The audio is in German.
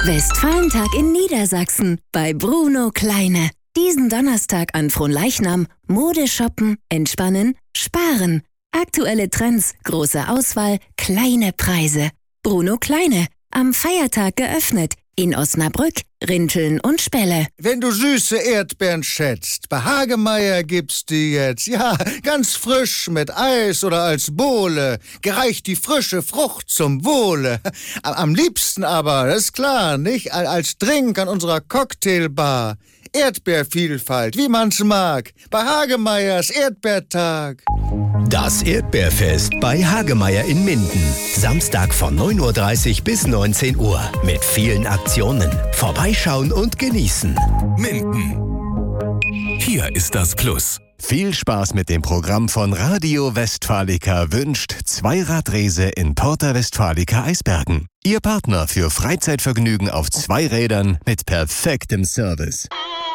Westfalentag in Niedersachsen bei Bruno Kleine. Diesen Donnerstag an Fronleichnam Mode shoppen, entspannen, sparen. Aktuelle Trends, große Auswahl, kleine Preise. Bruno Kleine, am Feiertag geöffnet. In Osnabrück, Rinteln und Spelle. Wenn du süße Erdbeeren schätzt, bei Hagemeyer gibt's die jetzt. Ja, ganz frisch mit Eis oder als Bowle. Gereicht die frische Frucht zum Wohle. Am liebsten aber, das ist klar, nicht? Als Drink an unserer Cocktailbar. Erdbeervielfalt, wie man's mag. Bei Hagemeyers Erdbeertag. Das Erdbeerfest bei Hagemeyer in Minden. Samstag von 9:30 Uhr bis 19 Uhr. Mit vielen Aktionen. Vorbeischauen und genießen. Minden. Hier ist das Plus. Viel Spaß mit dem Programm von Radio Westfalica wünscht Zweiradrese in Porta Westfalica Eisbergen. Ihr Partner für Freizeitvergnügen auf 2 Rädern mit perfektem Service.